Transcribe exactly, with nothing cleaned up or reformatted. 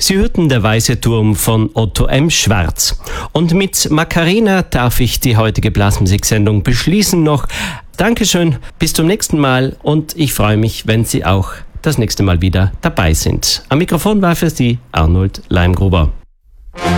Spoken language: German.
Sie hörten Der weiße Turm von Otto M. Schwarz. Und mit Macarena darf ich die heutige Blasmusik-Sendung beschließen noch. Dankeschön, bis zum nächsten Mal und ich freue mich, wenn Sie auch das nächste Mal wieder dabei sind. Am Mikrofon war für Sie Arnold Leimgruber.